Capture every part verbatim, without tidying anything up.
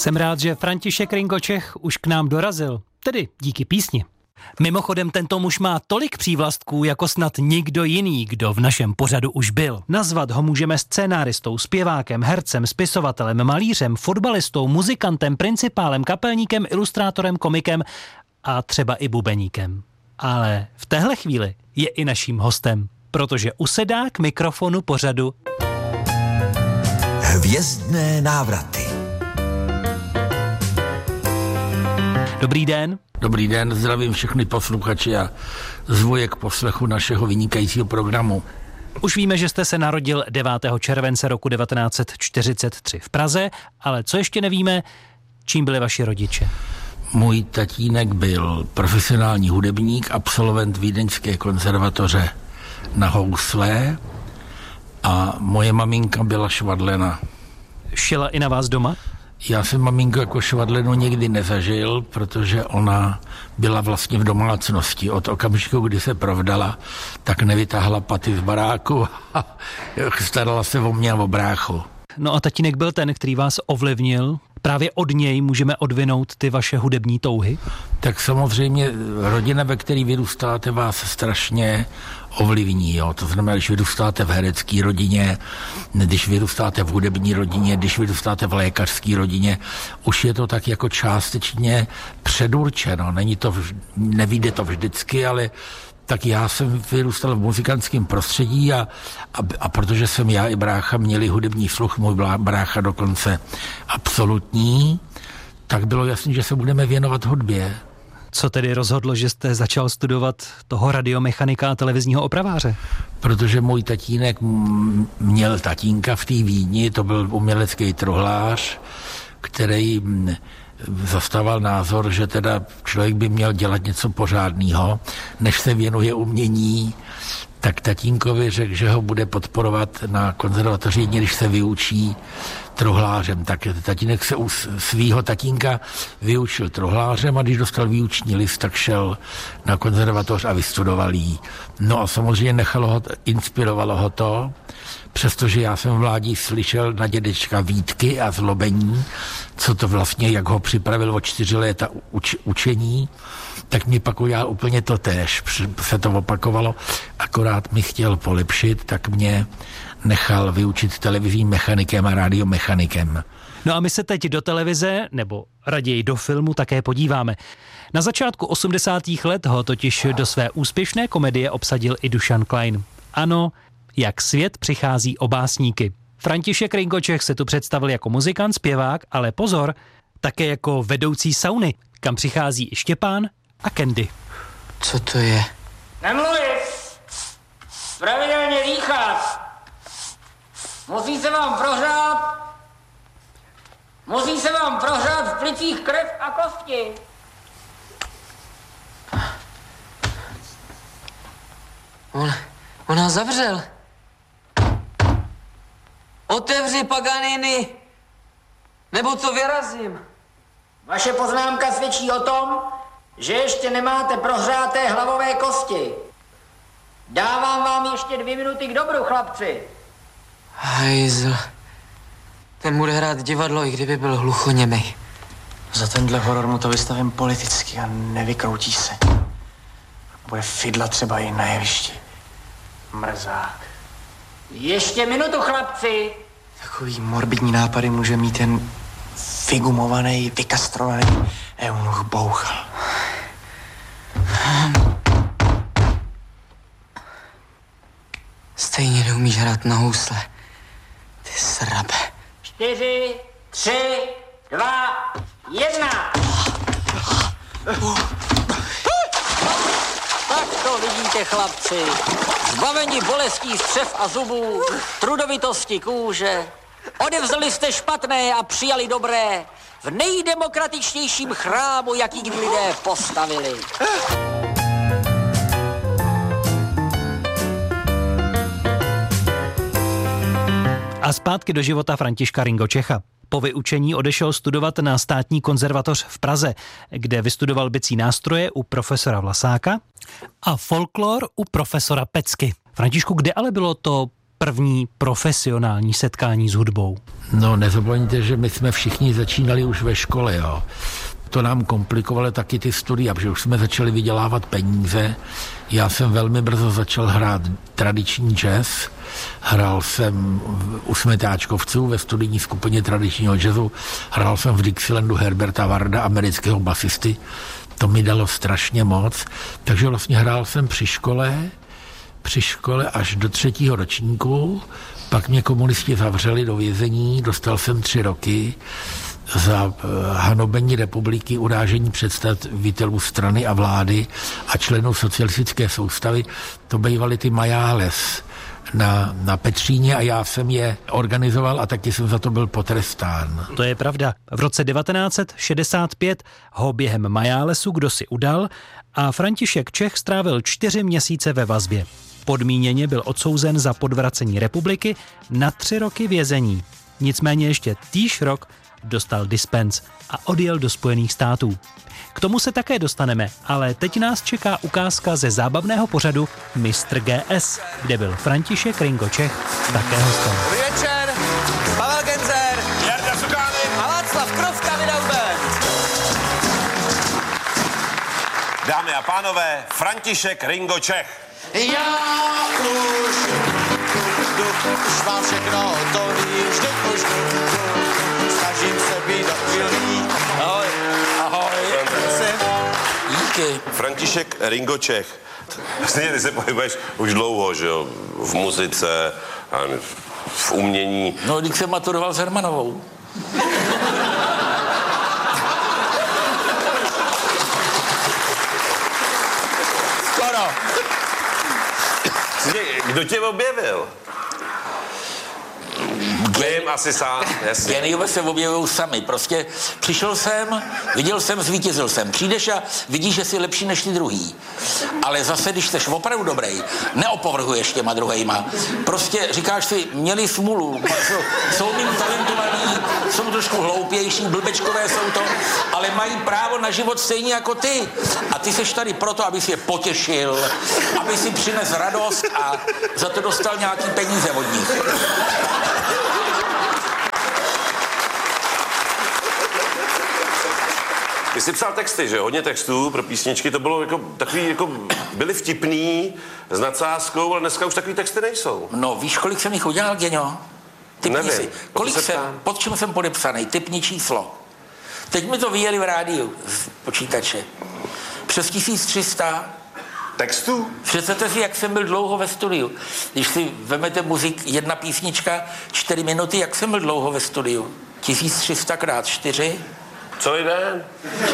Jsem rád, že František Ringočech už k nám dorazil, tedy díky písni. Mimochodem, tento muž má tolik přívlastků jako snad nikdo jiný, kdo v našem pořadu už byl. Nazvat ho můžeme scénáristou, zpěvákem, hercem, spisovatelem, malířem, fotbalistou, muzikantem, principálem, kapelníkem, ilustrátorem, komikem a třeba i bubeníkem. Ale v téhle chvíli je i naším hostem, protože usedá k mikrofonu pořadu Hvězdné návraty. Dobrý den. Dobrý den, zdravím všechny posluchače a zvu je k poslechu našeho vynikajícího programu. Už víme, že jste se narodil devátého července roku devatenáct set čtyřicet tři v Praze, ale co ještě nevíme, čím byli vaši rodiče? Můj tatínek byl profesionální hudebník, absolvent Vídeňské konzervatoře na housle a moje maminka byla švadlena. Šila i na vás doma? Já jsem maminku jako švadlenu nikdy nezažil, protože ona byla vlastně v domácnosti. Od okamžiku, kdy se provdala, tak nevytáhla paty z baráku a starala se o mě a o bráchu. No a tatínek byl ten, který vás ovlivnil. Právě od něj můžeme odvinout ty vaše hudební touhy? Tak samozřejmě rodina, ve které vyrůstáte, vás strašně ovlivní. Jo? To znamená, když vyrůstáte v herecké rodině, když vyrůstáte v hudební rodině, když vyrůstáte v lékařské rodině, už je to tak jako částečně předurčeno. Není to, nevyjde to vždycky, ale tak já jsem vyrůstal v muzikantském prostředí a, a, a protože jsem já i brácha měli hudební sluch, můj brácha dokonce absolutní, tak bylo jasné, že se budeme věnovat hudbě. Co tedy rozhodlo, že jste začal studovat toho radiomechanika a televizního opraváře? Protože můj tatínek měl tatínka v té Vídni, to byl umělecký truhlář, který zastával názor, že teda člověk by měl dělat něco pořádného, než se věnuje umění, tak tatínkovi řekl, že ho bude podporovat na konzervatoři, jedině když se vyučí truhlářem. Tak tatínek se u svýho tatínka vyučil truhlářem a když dostal výuční list, tak šel na konzervatoř a vystudoval jí. No a samozřejmě nechalo ho, inspirovalo ho to, přestože já jsem v mládí slyšel na dědečka výtky a zlobení, co to vlastně, jak ho připravil o čtyři léta uč, učení, tak mi pak udělal úplně to též. Se to opakovalo, akorát mi chtěl polepšit, tak mě nechal vyučit televizním mechanikem a radiomechanikem. No a my se teď do televize, nebo raději do filmu také podíváme. Na začátku osmdesátých let ho totiž do své úspěšné komedie obsadil i Dušan Klein. Ano, Jak svět přichází o básníky. František Ringočech se tu představil jako muzikant, zpěvák, ale pozor, také jako vedoucí sauny, kam přichází i Štěpán a Candy. Co to je? Nemluvit! Pravidelně dýchat! Musí se vám prohřát! Musí se vám prohřát v plicích krev a kosti! On, on nás zavřel. Otevři, Paganini, nebo to vyrazím. Vaše poznámka svědčí o tom, že ještě nemáte prohřáté hlavové kosti. Dávám vám ještě dvě minuty k dobru, chlapci. Hajzl. Ten bude hrát divadlo, i kdyby byl hluchoněmej. Za tenhle horor mu to vystavím politicky a nevykroutí se. Bude fidla třeba i na jevišti. Mrzák. Ještě minutu, chlapci. Takový morbidní nápady může mít ten figumovaný, vykastrovaný eunuch Bouchal. Stejně neumíš hrát na housle. Ty srabe. Čtyři, tři, dva, jedna. Tak to vidíte, chlapci. Zbaveni bolestí střev a zubů, trudovitosti kůže. Odevzali jste špatné a přijali dobré v nejdemokratičtějším chrámu, jaký kdy lidé postavili. A zpátky do života Františka Ringočecha. Po vyučení odešel studovat na státní konzervatoř v Praze, kde vystudoval bicí nástroje u profesora Vlasáka a folklor u profesora Pecky. Františku, kde ale bylo to první profesionální setkání s hudbou? No, nezapomeňte, že my jsme všichni začínali už ve škole, jo. To nám komplikovalo taky ty studia, protože už jsme začali vydělávat peníze. Já jsem velmi brzo začal hrát tradiční jazz. Hrál jsem u Smetáčkovců ve studijní skupině tradičního jazzu. Hrál jsem v Dixielandu Herberta Warda, amerického basisty. To mi dalo strašně moc. Takže vlastně hrál jsem při škole, při škole až do třetího ročníku. Pak mě komunisti zavřeli do vězení, dostal jsem tři roky za hanobení republiky, urážení představitelů strany a vlády a členů socialistické soustavy. To bývaly ty majáles na, na Petříně a já jsem je organizoval a taky jsem za to byl potrestán. To je pravda. V roce devatenáct set šedesát pět ho během majálesu kdosi udal a František Čech strávil čtyři měsíce ve vazbě. Podmíněně byl odsouzen za podvracení republiky na tři roky vězení. Nicméně ještě týž rok dostal dispens a odjel do Spojených států. K tomu se také dostaneme, ale teď nás čeká ukázka ze zábavného pořadu mistr G S, kde byl František Ringo Čech také hostem. Dobrý večer, Pavel Genzer, Jarda Sukánek a Václav Krovka Videoband. Dámy a pánové, František Ringo Čech. Já už, už mám všechno, to vím, vždy už snažím se být aktivní. Ahoj. Ahoj. Díky. František Ringo Čech. Vlastně ty se pohybuješ už dlouho, že jo? V muzice, v umění. No, když jsem maturoval s Hermanovou. Skoro. Kdo tě objevil? Vím, asi sám, jasně. Geniové se objevují sami. Prostě přišel jsem, viděl jsem, zvítězil jsem. Přijdeš a vidíš, že jsi lepší než ty druhý. Ale zase, když jsi opravdu dobrý, neopovrhuješ těma druhejma. Prostě říkáš si, měli smůlu, jsou, jsou mým talentovaní, jsou trošku hloupější, blbečkové jsou to, ale mají právo na život stejně jako ty. A ty seš tady proto, abys je potěšil, aby si přines radost a za to dostal nějaký peníze od nich. Ty jsi psal texty, že jo? Hodně textů pro písničky, to bylo jako takový, jako byly vtipný, s nadsázkou, ale dneska už takový texty nejsou. No, víš, kolik jsem jich udělal, Geňo? Typni Nevím, si. Kolik jsem, pod čím jsem podepsaný? Typni číslo. Teď mi to vyjeli v rádiu z počítače. Přes tisíc tři sta. Textů? Představte si, jak jsem byl dlouho ve studiu. Když si vemete muzik, jedna písnička, čtyři minuty, jak jsem byl dlouho ve studiu? tisíc tři sta krát čtyři. Celý den?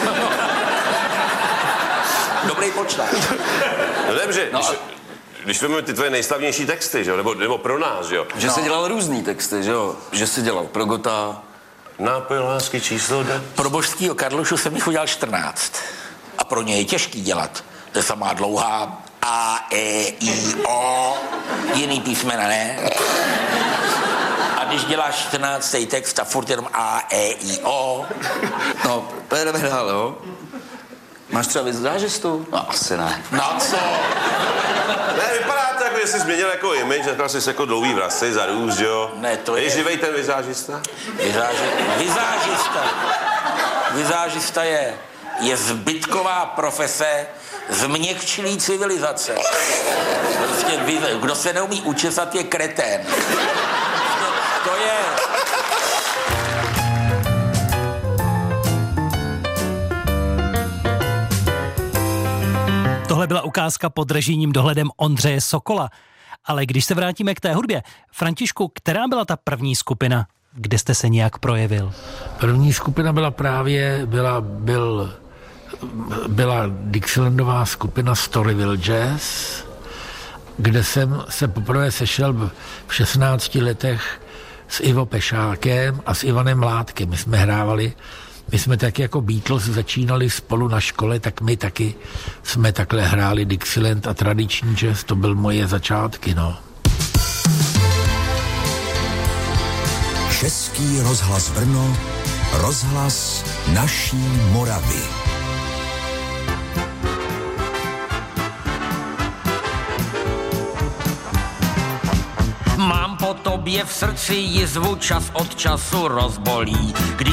Dobrý počet. No dobře, No, když, když vezmeme ty tvoje nejslavnější texty, že jo? Nebo, nebo pro nás, že jo? Že no. jsi dělal různý texty, že jo? Že jsi dělal pro Gota. Nápoj lásky číslo jde. Pro božskýho Karlušu jsem jich udělal čtrnáct. A pro ně je těžký dělat. To je samá dlouhá A, E, I, O. Jiný písmena ne. A když děláš čtrnáctý text a furt jenom A, E, I, O. No, jdeme dál, jo? Máš třeba vizážistu? No, asi ne. No co? Ne, vypadá to jako, že jsi změnil jako image, řekl jsi jako dlouhý vlasy, zarůst, jo? Ne, to je... Je živej ten vizážista? Vizáži... Vizážista. Vizážista je, je zbytková profese změkčilý civilizace. Prostě kdo se neumí učesat, je kretén. To je... Tohle byla ukázka pod režijním dohledem Ondřeje Sokola. Ale když se vrátíme k té hudbě, Františku, která byla ta první skupina, kde jste se nějak projevil? První skupina byla právě, byla, byl, byla Dixielandová skupina Storyville Jazz, kde jsem se poprvé sešel v šestnácti letech s Ivo Pešákem a s Ivanem Mládkem. My jsme hrávali, my jsme taky jako Beatles začínali spolu na škole, tak my taky jsme takhle hráli Dixieland a tradiční jazz, to byl moje začátky, no. Český rozhlas Brno, rozhlas naší Moravy. Mám sobě v srdci jizvu čas od času rozbolí. Kdy